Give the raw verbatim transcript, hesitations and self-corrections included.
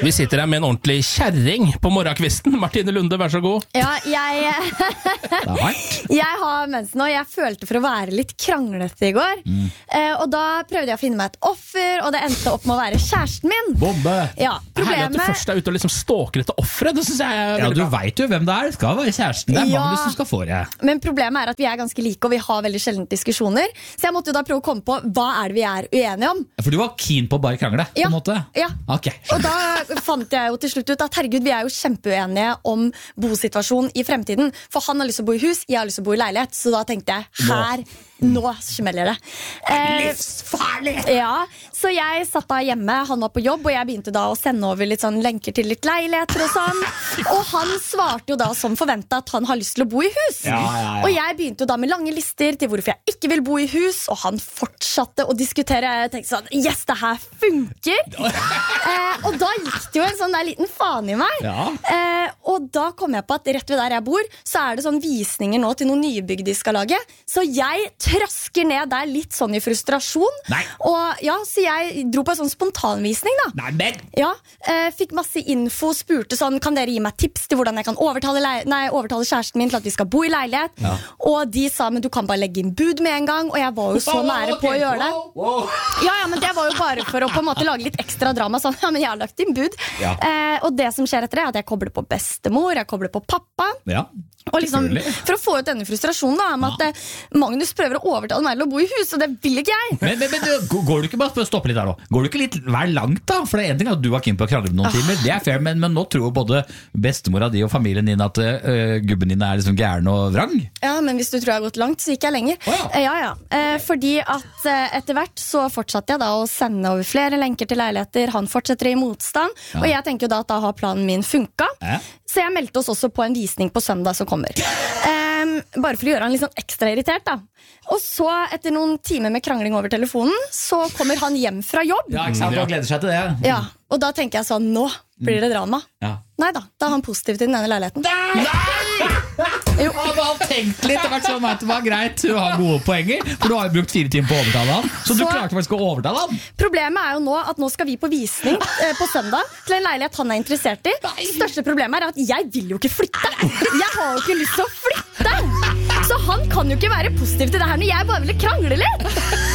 Vi sitter her med en ordentlig kjerring på morgenkvisten. Martine Lunde, vær så god. Ja, jeg Det er hardt. Jeg har mensen, og jeg følte for å være litt kranglete i går. Mm. eh, Og da prøvde jeg å finne meg et offer, og det endte opp med å være kjæresten min. Bombe! Ja, Det er herlig at du problemet først er ute og liksom stalker etter offeret. Det synes jeg er Ja, veldig du bra. vet jo hvem det er. Det skal være kjæresten. Det er Ja. Magnus som skal få det. Men problemet er at vi er ganske like, og vi har veldig sjelden diskusjoner. Så jeg måtte jo da prøve å komme på hva er det vi er uenige om. For du var keen på å bare krangle, på Ja. en måte? Ja. Ok. Og da fant jeg jo til slutt ut at herregud, vi er jo kjempeuenige om bosituasjonen i fremtiden. For han har lyst til å bo i hus, jeg har lyst til å bo i leilighet. Så da tenkte jeg, her, nå smeller det. Eh, Livsfarlig! ja, så jeg satt da hjemme, han var på jobb, og jeg begynte da å sende over litt sånn lenker til litt leiligheter og sånn. Og han svarte jo da som forventet at han har lyst til å bo i hus. Ja, ja, ja. Og jeg begynte jo da med lange lister til hvorfor jeg ikke vil bo i hus, og han fortsatte å diskutere. Jeg tenkte sånn, yes, det her funker. eh, og da gikk det jo en sånn der liten faen i meg. Ja. Eh, og da kom jeg på at rett ved der jeg bor, så er det sånn visninger nå til noen nybygg de skal lage. Så jeg trasker ned der litt sånn i frustrasjon. Nei. Og ja, så jeg dro på en sånn spontanvisning da. Nei, men Ja, eh, fikk masse info, spurte sånn, kan dere gi meg tips til hvordan jeg kan overtale, lei- nei, overtale kjæresten min til at vi skal bo i leilighet? Ja. Og de sa, men du kan bare legge inn bud med en gang, og jeg var jo så nære på å gjøre det. Ja, ja, men det var jo bare for å på en måte lage litt ekstra drama, sånn, ja, men jeg har lagt inn bud. Ja. Eh, og det som skjer etter det, er at jeg kobler på bestemor, jeg kobler på pappa, Ja. og liksom, Selvfølgelig. for å få ut denne frustrasjonen da, med at eh, Magnus prøver å overtale meg til å bo i hus, og det vil ikke jeg. Men, men, men du, går du ikke bare for å stoppe litt der nå? Går du ikke litt vær langt da? For det er en ting at du var keen på å krangle med noen timer. Det er fair, men, men nå tror både bestemora di og familien din at uh, gubben din er liksom gæren og vrang. Ja, men hvis du tror jeg har gått langt, så gikk jeg lenger. Å, ja. Eh, ja, ja. Eh, fordi at eh, etter hvert så fortsatte jeg da å sende over flere lenker til leiligheter. Han fortsetter i motstand, Ja. og jeg tenker jo da at da har planen min funka. Ja. Så jeg meldte oss også på en visning på søndag som kommer. Ehm, bare for å gjøre han litt sånn ekstra irritert da. Og så, etter noen timer med krangling over telefonen, så kommer han hjem fra jobb. Ja, ikke sant? Han gleder seg til det. Ja, og da tenker jeg sånn, nå blir det drama. Ja. Neida, da er han positiv til den ene leiligheten. Jo. Hadde han tenkt litt, det har vært sånn at det var greit. Du har gode poenger, for du har jo brukt fire timer på å overtale han. Så du Så- klarte faktisk å overtale han. Problemet er jo nå at nå skal vi på visning eh, på søndag til en leilighet han er interessert i. Største problemet er at jeg vil jo ikke flytte. Jeg har jo ikke lyst til å flytte. Så han kan jo ikke være positiv til det her når jeg bare ville krangle litt.